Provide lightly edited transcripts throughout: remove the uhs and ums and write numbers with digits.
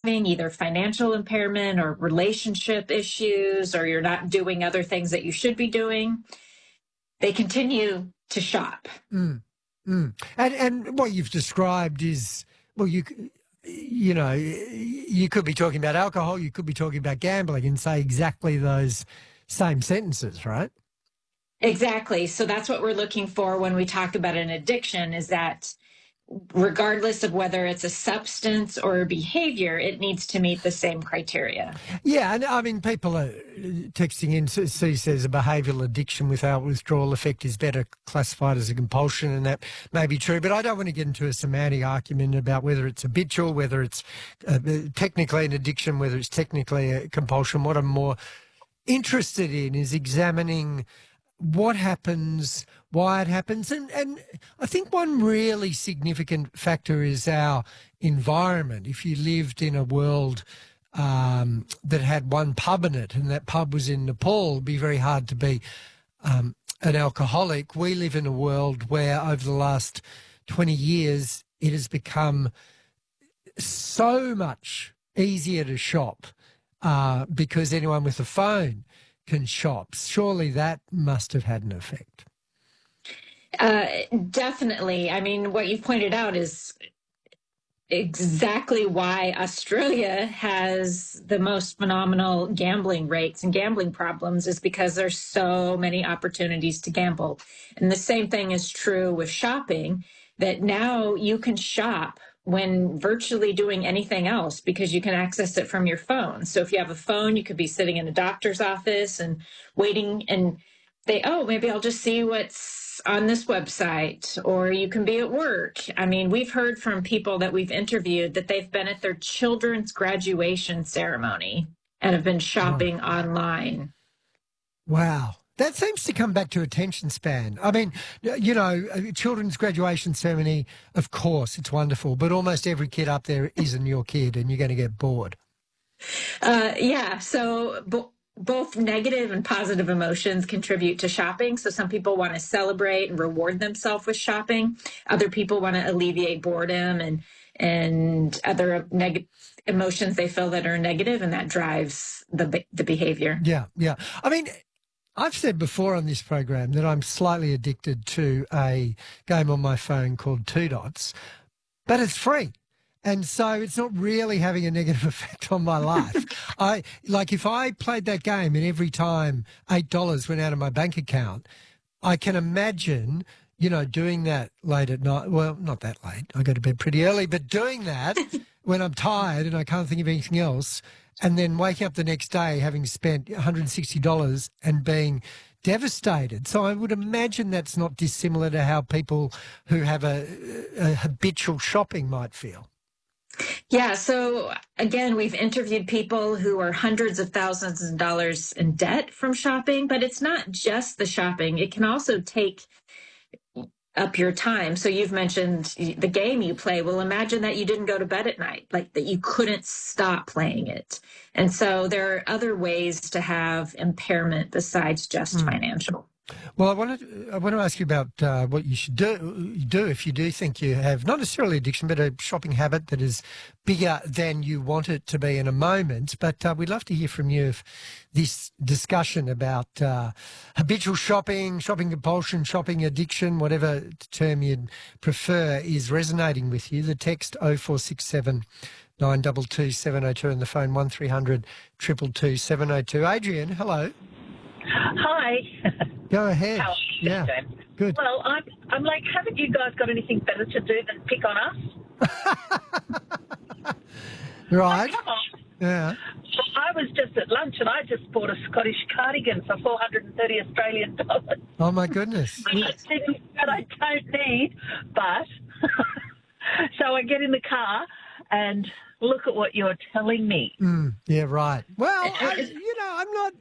having, either financial impairment or relationship issues, or you're not doing other things that you should be doing, they continue to shop. And what you've described is, well, you know, you could be talking about alcohol, you could be talking about gambling and say exactly those same sentences, right? Exactly. So that's what we're looking for when we talk about an addiction, is that regardless of whether it's a substance or a behavior, it needs to meet the same criteria. Yeah, and I mean, people are texting in. Sue says a behavioural addiction without withdrawal effect is better classified as a compulsion, and that may be true. But I don't want to get into a semantic argument about whether it's habitual, whether it's technically an addiction, whether it's technically a compulsion. What I'm more interested in is examining what happens, why it happens. And I think one really significant factor is our environment. If you lived in a world that had one pub in it and that pub was in Nepal, it'd be very hard to be an alcoholic. We live in a world where over the last 20 years it has become so much easier to shop because anyone with a phone can shop. Surely that must have had an effect. Definitely. I mean, what you've pointed out is exactly why Australia has the most phenomenal gambling rates and gambling problems, is because there's so many opportunities to gamble. And the same thing is true with shopping, that now you can shop when virtually doing anything else because you can access it from your phone. So if you have a phone, you could be sitting in a doctor's office and waiting and maybe I'll just see what's on this website, or you can be at work. I mean, we've heard from people that we've interviewed that they've been at their children's graduation ceremony and have been shopping online. Wow. That seems to come back to attention span. I mean, you know, children's graduation ceremony, of course, it's wonderful, but almost every kid up there isn't your kid and you're going to get bored. So both negative and positive emotions contribute to shopping. So some people want to celebrate and reward themselves with shopping. Other people want to alleviate boredom and other emotions they feel that are negative, and that drives the behavior. Yeah. I mean, I've said before on this program that I'm slightly addicted to a game on my phone called Two Dots, but it's free. And so it's not really having a negative effect on my life. If I played that game and every time $8 went out of my bank account, I can imagine, you know, doing that late at night. Well, not that late. I go to bed pretty early, but doing that when I'm tired and I can't think of anything else, and then waking up the next day having spent $160 and being devastated. So I would imagine that's not dissimilar to how people who have a habitual shopping might feel. Yeah. So again, we've interviewed people who are hundreds of thousands of dollars in debt from shopping, but it's not just the shopping. It can also take up your time. So you've mentioned the game you play. Well, imagine that you didn't go to bed at night, like that you couldn't stop playing it. And so there are other ways to have impairment besides just financial. Well, I want to ask you about what you should do if you do think you have not necessarily addiction, but a shopping habit that is bigger than you want it to be in a moment. But we'd love to hear from you if this discussion about habitual shopping, shopping compulsion, shopping addiction, whatever term you'd prefer, is resonating with you. The text 0467 922 702 and the phone 1300 222 702. Adrian, hello. Hi. Go ahead. How are you, yeah. James? Good. Well, I'm like, haven't you guys got anything better to do than pick on us? Right. Oh, come on. Yeah. I was just at lunch and I just bought a Scottish cardigan for 430 Australian dollars. Oh, my goodness. That I don't need, but so I get in the car and look at what you're telling me. Yeah, right. Well, I'm not...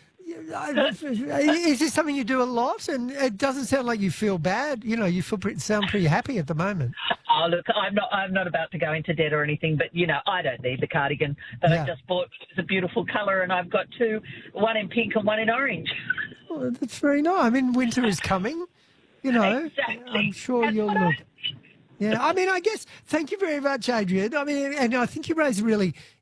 Is this something you do a lot? And it doesn't sound like you feel bad. You know, you sound pretty happy at the moment. Oh, look, I'm not about to go into debt or anything, but, you know, I don't need the cardigan that I just bought. It's a beautiful colour, and I've got two, one in pink and one in orange. Well, that's very nice. I mean, winter is coming, you know. Exactly. I'm sure you'll look... Yeah, I mean, I guess, thank you very much, Adrian. I mean, and I think you raise a really